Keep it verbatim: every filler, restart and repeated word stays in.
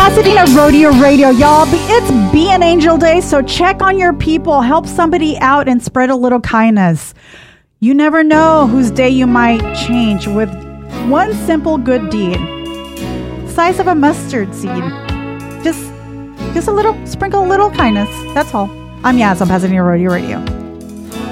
Pasadena Rodeo Radio, y'all. It's Be an Angel Day, so check on your people, help somebody out, and spread a little kindness. You never know whose day you might change with one simple good deed. Size of a mustard seed. Just, just a little, sprinkle a little kindness. That's all. I'm Yaz on Pasadena Rodeo Radio.